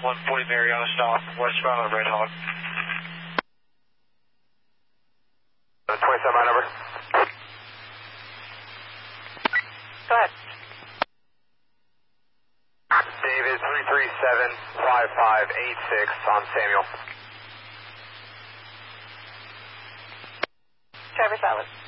140 Mariana stop, westbound on Red Hawk. 27, my number. Go ahead. David, 337-5586 on Samuel. Driver silent.